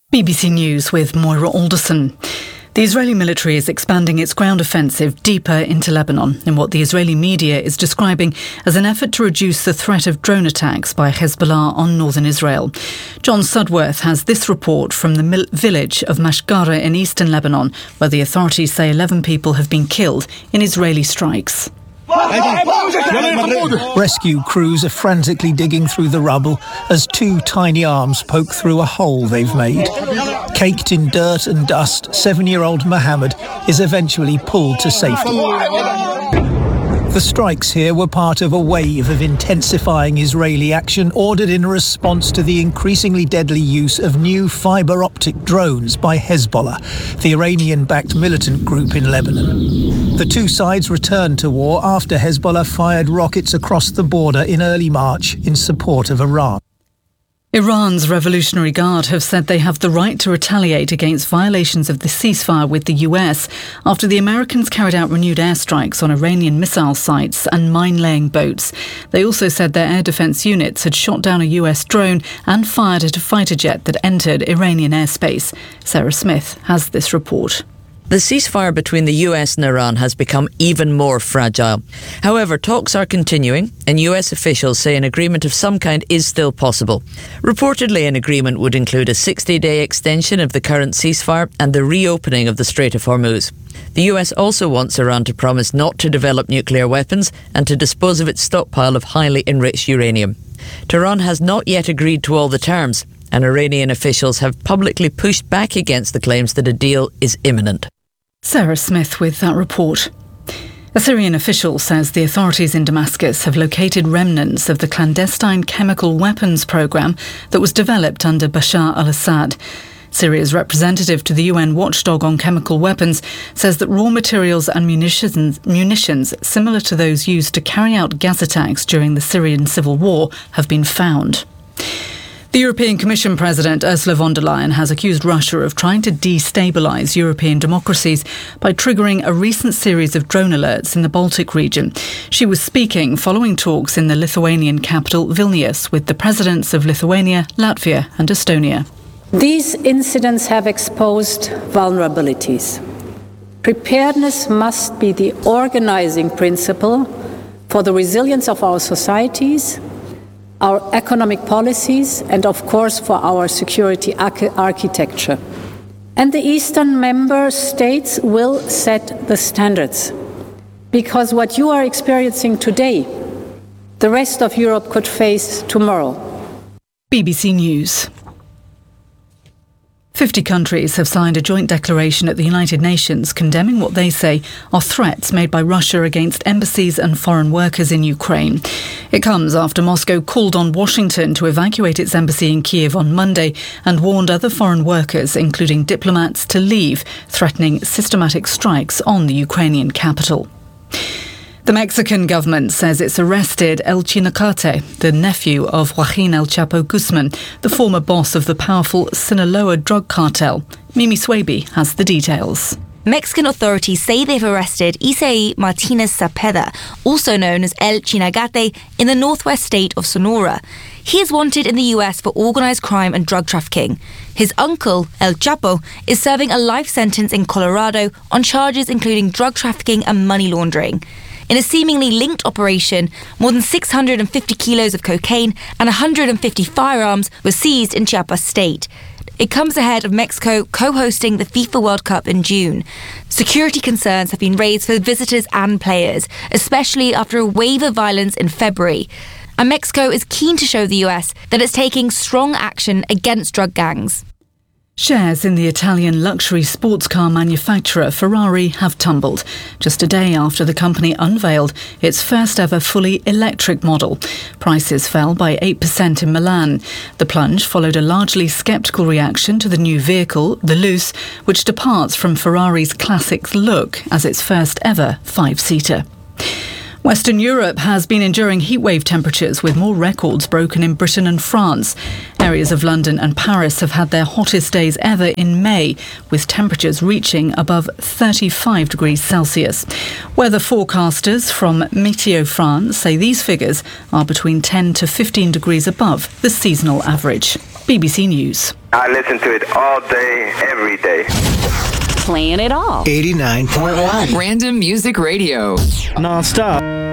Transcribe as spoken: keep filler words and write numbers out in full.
B B C News with Moira Alderson. The Israeli military is expanding its ground offensive deeper into Lebanon in what the Israeli media is describing as an effort to reduce the threat of drone attacks by Hezbollah on northern Israel. John Sudworth has this report from the mil- village of Mashgara in eastern Lebanon, where the authorities say eleven people have been killed in Israeli strikes. Rescue crews are frantically digging through the rubble as two tiny arms poke through a hole they've made. Caked in dirt and dust, seven-year-old Mohammed is eventually pulled to safety. The strikes here were part of a wave of intensifying Israeli action ordered in response to the increasingly deadly use of new fibre-optic drones by Hezbollah, the Iranian-backed militant group in Lebanon. The two sides returned to war after Hezbollah fired rockets across the border in early March in support of Iran. Iran's Revolutionary Guard have said they have the right to retaliate against violations of the ceasefire with the U S after the Americans carried out renewed airstrikes on Iranian missile sites and mine-laying boats. They also said their air defence units had shot down a U S drone and fired at a fighter jet that entered Iranian airspace. Sarah Smith has this report. The ceasefire between the U S and Iran has become even more fragile. However, talks are continuing, and U S officials say an agreement of some kind is still possible. Reportedly, an agreement would include a sixty-day extension of the current ceasefire and the reopening of the Strait of Hormuz. The U S also wants Iran to promise not to develop nuclear weapons and to dispose of its stockpile of highly enriched uranium. Tehran has not yet agreed to all the terms, and Iranian officials have publicly pushed back against the claims that a deal is imminent. Sarah Smith with that report. A Syrian official says the authorities in Damascus have located remnants of the clandestine chemical weapons programme that was developed under Bashar al-Assad. Syria's representative to the U N watchdog on chemical weapons says that raw materials and munitions, munitions similar to those used to carry out gas attacks during the Syrian civil war have been found. The European Commission President Ursula von der Leyen has accused Russia of trying to destabilise European democracies by triggering a recent series of drone alerts in the Baltic region. She was speaking following talks in the Lithuanian capital Vilnius with the presidents of Lithuania, Latvia and Estonia. These incidents have exposed vulnerabilities. Preparedness must be the organising principle for the resilience of our societies, our economic policies, and of course for our security arch- architecture. And the Eastern member states will set the standards. Because what you are experiencing today, the rest of Europe could face tomorrow. B B C News. Fifty countries have signed a joint declaration at the United Nations condemning what they say are threats made by Russia against embassies and foreign workers in Ukraine. It comes after Moscow called on Washington to evacuate its embassy in Kiev on Monday and warned other foreign workers, including diplomats, to leave, threatening systematic strikes on the Ukrainian capital. The Mexican government says it's arrested El Chinacate, the nephew of Joaquin El Chapo Guzman, the former boss of the powerful Sinaloa drug cartel. Mimi Swaby has the details. Mexican authorities say they've arrested Isaí Martínez Cepeda, also known as El Chinagate, in the northwest state of Sonora. He is wanted in the U S for organised crime and drug trafficking. His uncle, El Chapo, is serving a life sentence in Colorado on charges including drug trafficking and money laundering. In a seemingly linked operation, more than six hundred fifty kilos of cocaine and one hundred fifty firearms were seized in Chiapas state. It comes ahead of Mexico co-hosting the FIFA World Cup in June. Security concerns have been raised for visitors and players, especially after a wave of violence in February. And Mexico is keen to show the U S that it's taking strong action against drug gangs. Shares in the Italian luxury sports car manufacturer Ferrari have tumbled, just a day after the company unveiled its first ever fully electric model. Prices fell by eight percent in Milan. The plunge followed a largely sceptical reaction to the new vehicle, the Luce, which departs from Ferrari's classic look as its first ever five-seater. Western Europe has been enduring heatwave temperatures with more records broken in Britain and France. Areas of London and Paris have had their hottest days ever in May, with temperatures reaching above thirty-five degrees Celsius. Weather forecasters from Meteo France say these figures are between ten to fifteen degrees above the seasonal average. B B C News. I listen to it all day, every day. Playing it all. eighty-nine point one. Random Music Radio. Non-stop.